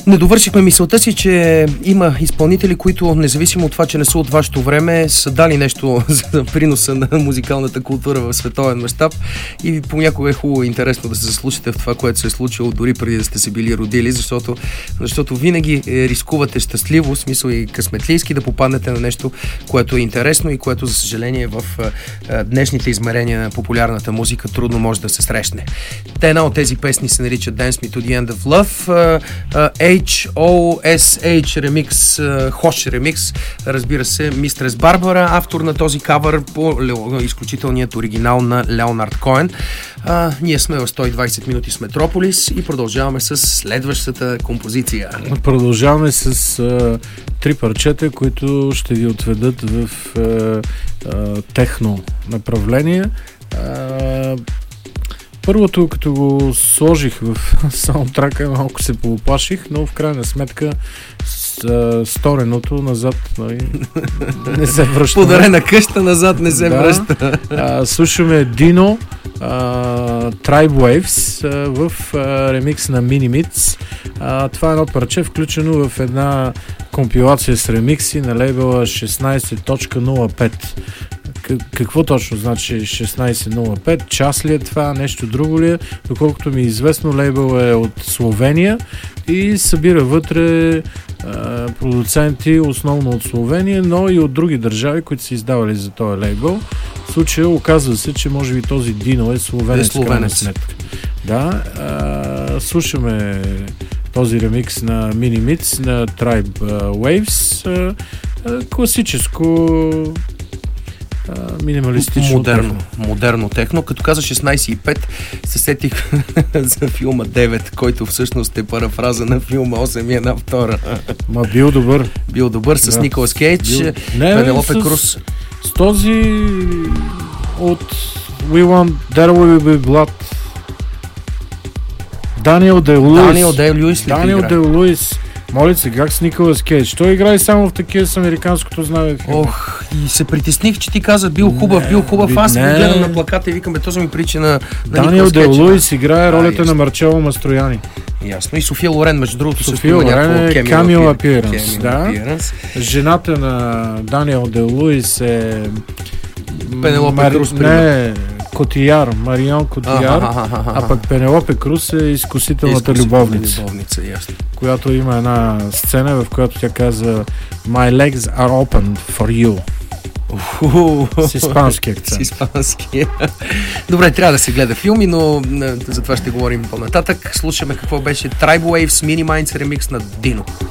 Не довършихме мисълта си, че има изпълнители, които независимо от това, че не са от вашето време, са дали нещо за приноса на музикалната култура в световен мащаб и понякога е хубаво и интересно да се заслушате в това, което се е случило дори преди да сте се били родили, защото винаги рискувате щастливо, в смисъл и късметлийски да попаднете на нещо, което е интересно и което, за съжаление, в днешните измерения на популярната музика трудно може да се срещне. Една от тези песни се нарича Dance Me to the End of Love, HOSH ремикс, Хош ремикс, разбира се, Мистрес Барбара, автор на този кавър по изключителният оригинал на Леонард Коен. Ние сме в 120 минути с Метрополис и продължаваме с следващата композиция. Продължаваме с три парчета, които ще ви отведат в техно направление. Първото, като го сложих в саундтрака, малко се поуплаших, но в крайна сметка стореното назад не се връща. Подарена къща назад не се връща. Слушаме Дино, Tribe Waves в ремикс на Minimits. Това е едно парче, включено в една компилация с ремикси на лейбъла 16.05. Какво точно значи 16.05? Час ли е това? Нещо друго ли е? Доколкото ми е известно, лейбъл е от Словения и събира вътре продуценти основно от Словения, но и от други държави, които са издавали за този лейбъл. В случая оказва се, че може би този Дино е словенец. Да, слушаме този ремикс на Minimits на Tribe Waves. Класическо минималистично модерно техно. Като каза 16.5, се сетих за филма 9, който всъщност е парафраза на филма 8 и 1/2. Ма бил добър. Бил добър с Николас Кейдж, Пенелопе Круз. С този от We Want There Will Be Blood. Даниел Дей Луис. Моля се, как с Николас Кейдж? Той играе само в такива с американското знаме. Ох, и се притесних, че ти каза бил хубав. Аз го гледам на плаката и викам, този ми прича на Даниел Дей Луис играе ролята на Марчело Мастрояни. Ясно. И София Лорен, между другото, София Лорен е камео апиеранс. Жената на Даниел Дей Луис е Пенелопе Круз. Котияр, Марион Котияр, а пък Пенелопе Круз е изкусителната любовница, която има една сцена, в която тя казва My legs are open for you. С испански акцент. Добре, трябва да се гледа филми, но за това ще говорим по-нататък. Слушаме какво беше Tribe Waves Mini Minds ремикс на Дино.